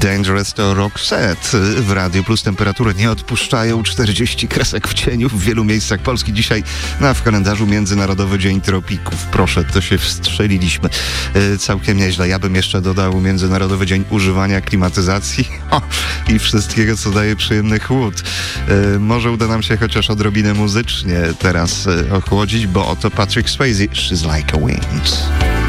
Dangerous to Roxette w Radiu Plus. Temperatury nie odpuszczają, 40 kresek w cieniu w wielu miejscach Polski. Dzisiaj w kalendarzu Międzynarodowy Dzień Tropików. Proszę, to się wstrzeliliśmy całkiem nieźle. Ja bym jeszcze dodał Międzynarodowy Dzień Używania Klimatyzacji i wszystkiego, co daje przyjemny chłód. Może uda nam się chociaż odrobinę muzycznie teraz ochłodzić, bo oto Patrick Swayze, She's Like a Wind.